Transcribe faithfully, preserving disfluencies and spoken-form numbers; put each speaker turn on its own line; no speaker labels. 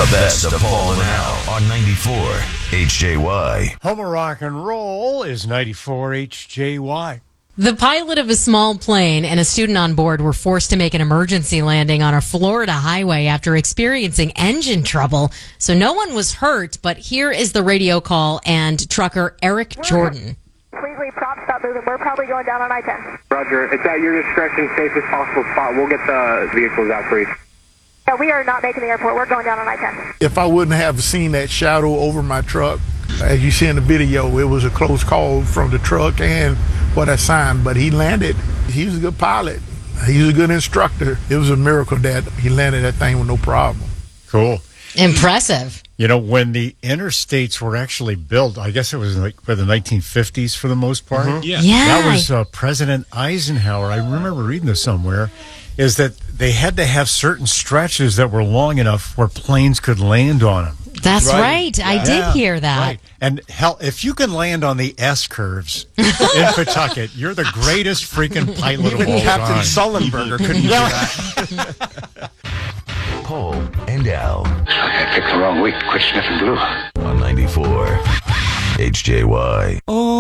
The best of Paul and Al on ninety-four H J Y.
Home of Rock and Roll is ninety-four H J Y.
The pilot of a small plane and a student on board were forced to make an emergency landing on a Florida highway after experiencing engine trouble. So no one was hurt, but here is the radio call and trucker Eric Jordan.
Please leave prop, stop moving. We're probably going down on I ten.
Roger. It's at your discretion, safest possible spot. We'll get the vehicles out for you.
Yeah, we are not making the airport. We're going down on I ten.
If I wouldn't have seen that shadow over my truck, as you see in the video, it was a close call from the truck and what I signed, but he landed. He was a good pilot. He was a good instructor. It was a miracle that he landed that thing with no problem.
Cool.
Impressive.
You know, when the interstates were actually built, I guess it was like for the nineteen fifties for the most part.
Mm-hmm. Yeah.
Yeah.
That was uh, President Eisenhower. I remember reading this somewhere, is that they had to have certain stretches that were long enough where planes could land on them.
That's right.
Right.
I
Yeah.
did hear that.
Right. And hell, if you can land on the S curves in Pawtucket, you're the greatest freaking pilot of all
Even Captain
time.
Sullenberger couldn't do that.
Paul and Al
I picked the wrong week. Quit sniffing glue.
on ninety-four H J Y.
Oh,